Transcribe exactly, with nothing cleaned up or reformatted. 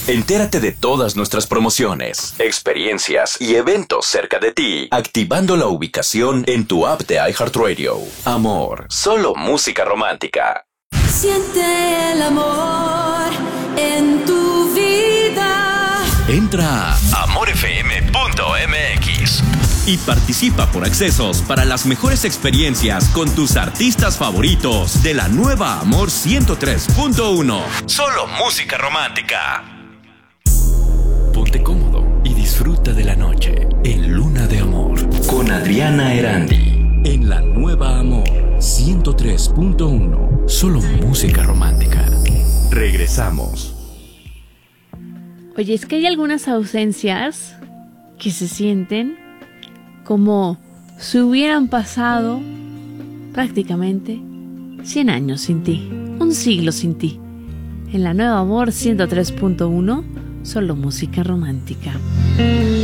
Entérate de todas nuestras promociones, experiencias y eventos cerca de ti, activando la ubicación en tu app de iHeartRadio. Amor, solo música romántica. Siente el amor en tu vida. Entra a amor f m punto m x y participa por accesos para las mejores experiencias con tus artistas favoritos de la nueva Amor ciento tres punto uno. Solo música romántica. Ponte cómodo y disfruta de la noche en Luna de Amor con Adriana Erandi en la nueva Amor ciento tres punto uno. Solo música romántica. Regresamos. Oye, es que hay algunas ausencias que se sienten como si hubieran pasado prácticamente cien años sin ti, un siglo sin ti. En la nueva Amor ciento tres punto uno, solo música romántica.